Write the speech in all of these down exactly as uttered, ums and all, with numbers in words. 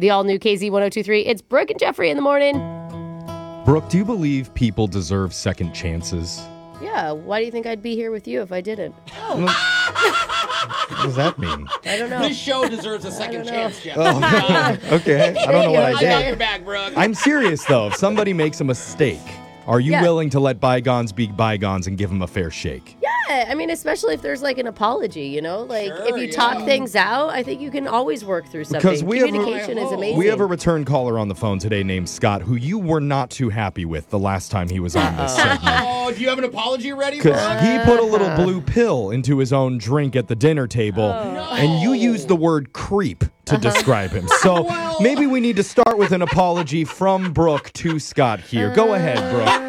The all-new K Z one oh two point three. It's Brooke and Jeffrey in the morning. Brooke, do you believe people deserve second chances? Yeah, why do you think I'd be here with you if I didn't? What does that mean? I don't know. This show deserves a second chance, Jeff. Oh, okay. I don't know what I I got did. your back, Brooke. I'm serious, though. If somebody makes a mistake, are you Yeah. willing to let bygones be bygones and give them a fair shake? Yeah, I mean, especially if there's like an apology, you know? Like, Sure, if you yeah. talk things out, I think you can always work through something. Because we have a- Communication is amazing. We have a return caller on the phone today named Scott, who you were not too happy with the last time he was on this segment. Oh, do you have an apology ready, Brooke? Because he put a little blue pill into his own drink at the dinner table, and you used the word creep to describe him. So Well- maybe we need to start with an apology from Brooke to Scott here. Go ahead, Brooke.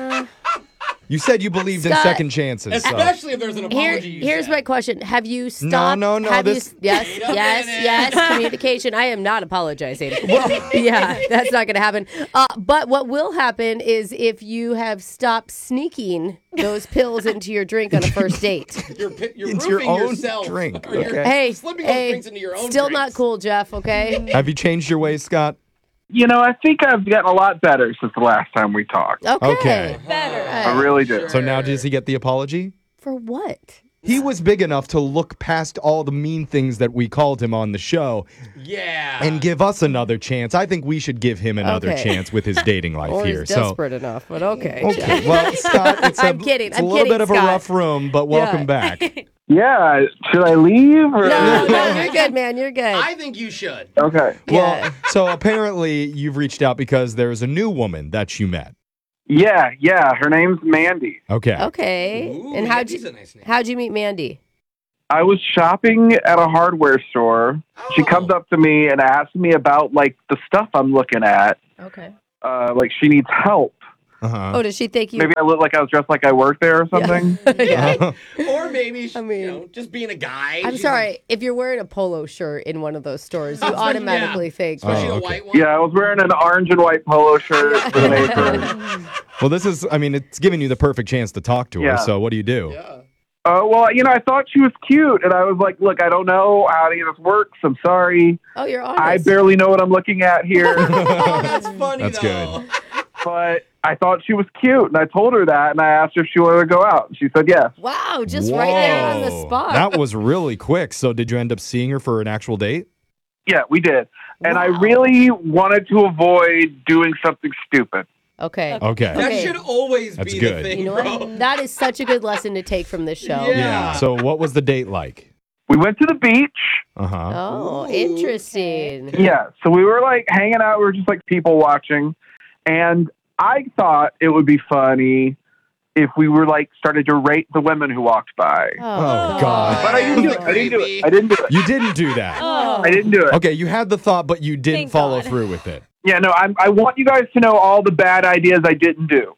You said you believed in Scott- second chances. So. Especially if there's an Here, apology. you here's said. my question. Have you stopped? no, no, Have this- You, yes, Wait a yes, minute. yes. Communication. I am not apologizing. yeah, that's not going to happen. Uh, but what will happen is if you have stopped sneaking those pills into your drink on a first date. You're, pi- you're Into your roofing own yourself. drink, Or you're okay. Hey, slipping those hey, drinks into your own still drinks. not cool, Jeff. Okay. Have you changed your ways, Scott? You know, I think I've gotten a lot better since the last time we talked. Okay. Okay. Better. I really do. So now does he get the apology? For what? He was big enough to look past all the mean things that we called him on the show Yeah. and give us another chance. I think we should give him another Okay. chance with his dating life Or here. he's So desperate enough, but okay. okay, well, Scott, it's a, I'm kidding, it's a I'm little kidding, bit of Scott. a rough room, but welcome Yeah. back. Yeah, should I leave? Or? No, no, you're good, man. You're good. I think you should. Okay. Yeah. Well, so apparently you've reached out because there's a new woman that you met. Yeah, yeah. Her name's Mandy. Okay. Okay. Ooh, and how'd Mandy's you a nice name. how'd you meet Mandy? I was shopping at a hardware store. She Oh. comes up to me and asks me about like the stuff I'm looking at. Okay. Uh, like she needs help. Uh-huh. Oh, does she think you? Maybe I look like I was dressed like I worked there or something. Yeah. Or maybe, I mean- you know, just being a guy. I'm she's sorry. If you're wearing a polo shirt in one of those stores, you Oh, automatically think. A, especially Oh, a okay. white one. Yeah, I was wearing an orange and white polo shirt with an apron. Well, this is, I mean, it's giving you the perfect chance to talk to her. Yeah. So what do you do? Yeah. Uh, well, you know, I thought she was cute, and I was like, "Look, I don't know how any of this works. I'm sorry. Oh, you're honest. I barely know what I'm looking at here." Oh, that's funny, That's though. good. But I thought she was cute, and I told her that, and I asked her if she wanted to go out. And she said yes. Wow, just right there on the Whoa. spot. That was really quick. So did you end up seeing her for an actual date? Yeah, we did. And I Wow. really wanted to avoid doing something stupid. Okay. Okay. That Okay. should always That's be good. the thing, You know bro. what? That is such a good lesson to take from this show. Yeah. Yeah. So what was the date like? We went to the beach. Uh-huh. Oh, Ooh, interesting. Yeah, so we were like hanging out. We were just like people watching. And I thought it would be funny if we were like started to rate the women who walked by. Oh, God. But I didn't do it. I didn't do it. I didn't do it. You didn't do that. Oh. I didn't do it. Okay, you had the thought, but you didn't Thank follow God. through with it. Yeah, no, I'm, I want you guys to know all the bad ideas I didn't do.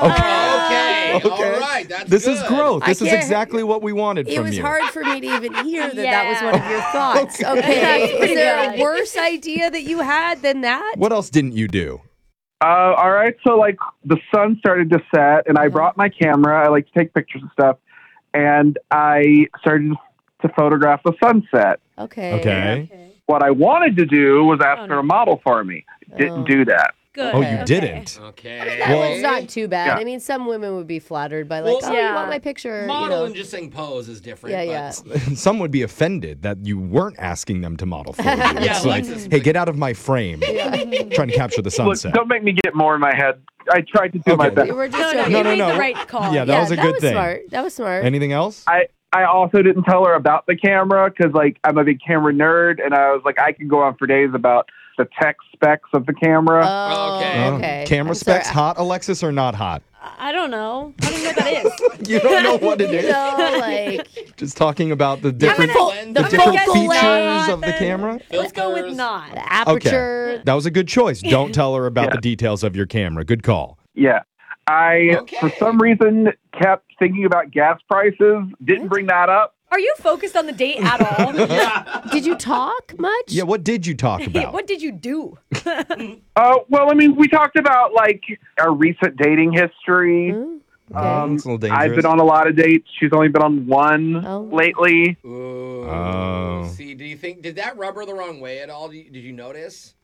Okay. Okay. All right. That's This good. is growth. I This is can't- exactly what we wanted It from was you. hard for me to even hear that that was one of your Yeah. thoughts. Okay. Okay. That's Is pretty there good. a worse idea that you had than that? What else didn't you do? Uh, all right, so like the sun started to set, and I brought my camera. I like to take pictures and stuff, and I started to photograph the sunset. Okay. Okay. What I wanted to do was ask Oh, her no. to model for me. Didn't Oh. do that. Good. Oh, you Okay. didn't. Okay. That Well- one's not too bad. Yeah. I mean, some women would be flattered by like, Well, oh, you yeah. want my picture? You Model know. and just saying pose is different. Yeah, but- yeah. Some would be offended that you weren't asking them to model for you. It's like, Alexis- hey, get out of my frame. Trying to capture the Look, sunset. don't make me get more in my head. I tried to do my Okay. best. We were just No, no, joking. No, you no, made no. the right call. Yeah, that yeah, was a that good was thing. smart. That was smart. Anything else? I I also didn't tell her about the camera because like I'm a big camera nerd, and I was like I could go on for days about the tech specs of the camera. Oh, Okay. Uh, okay. Camera I'm specs, sorry. hot, Alexis, or not hot? I don't know. I don't know what that is. You don't know what it You is. know, like Just talking about the different, full- Lens the and different focal features length of the and- camera. Let's go with Filters. not. the aperture. That was a good choice. Don't tell her about Yeah. the details of your camera. Good call. Yeah. I, Okay. for some reason, kept thinking about gas prices. Didn't bring that up. Are you focused on the date at all? Did you talk much? Yeah, what did you talk about? What did you do? Uh, well, I mean, we talked about, like, our recent dating history. Mm, okay. Um, It's a little I've dangerous. been on a lot of dates. She's only been on one Oh. lately. Ooh. Oh. See, do you think, did that rub her the wrong way at all? Did you, did you notice?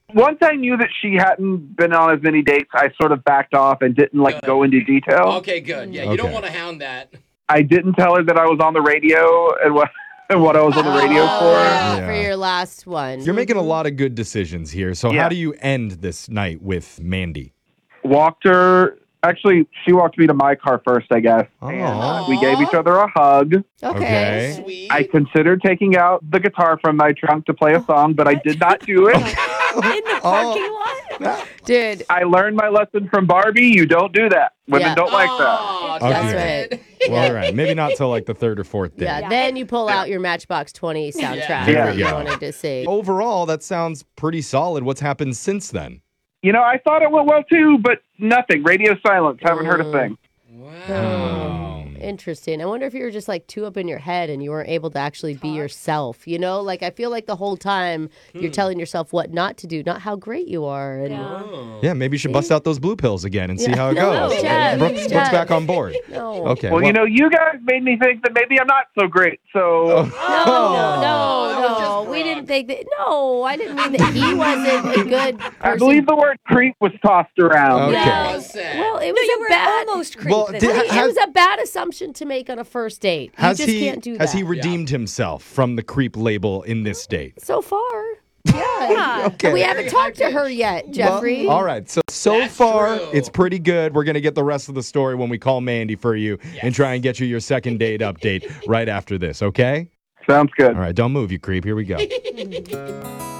Once I knew that she hadn't been on as many dates, I sort of backed off and didn't like Good. go into detail. Okay, good. Yeah, you don't Okay. want to hound that. I didn't tell her that I was on the radio and what and what I was on the radio Oh, for. yeah, for Yeah. your last one. You're making a lot of good decisions here. So Yeah. how do you end this night with Mandy? Walked her. Actually, she walked me to my car first, I guess. Oh. And we gave each other a hug. Okay. Okay. Sweet. I considered taking out the guitar from my trunk to play a song, but I did not do it. In the parking lot? Dude, I learned my lesson from Barbie. You don't do that. Women Yeah. don't like that. Oh, Okay. that's that's right. Well, all right. Maybe not till like the third or fourth day. Yeah, Yeah. then you pull out your Matchbox twenty soundtrack There that we you go. wanted to see. Overall, that sounds pretty solid. What's happened since then? You know, I thought it went well too, but nothing. Radio silence. Haven't heard a thing. Wow. Interesting. I wonder if you were just like too up in your head and you weren't able to actually be yourself. You know, like I feel like the whole time you're telling yourself what not to do, not how great you are. And Yeah. Yeah, maybe you should bust out those blue pills again and see how it No, goes. Jeff, Brooks, Brooks Jeff. back on board. no. Okay. Well, you know, you guys made me think that maybe I'm not so great. So No, that no, was no. just We Brooke. didn't think that. No, I didn't mean that he wasn't a good person. I believe the word creep was tossed around. Okay. Yeah. Was that? Well, it No, was you a were bad. almost creeped. Well, then. did- Honey, has- it was a bad assumption to make on a first date. You has just he can't do that. has he redeemed himself from the creep label in this date? so far? Yeah. Okay. We haven't talked to her yet, Jeffrey. Well, all right. So so That's far true. it's pretty good. We're gonna get the rest of the story when we call Mandy for you and try and get you your second date update right after this. Okay. Sounds good. All right. Don't move, you creep. Here we go.